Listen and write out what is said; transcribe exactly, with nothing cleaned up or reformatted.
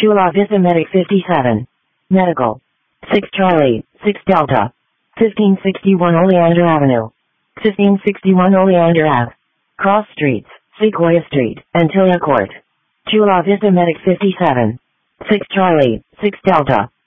Chula Vista Medic fifty-seven. Medical. six Charlie, six Delta. fifteen sixty-one Oleander Avenue. fifteen sixty-one Oleander Ave. Cross Streets, Sequoia Street, Antilia Court. Chula Vista Medic fifty-seven. six Charlie, six Delta.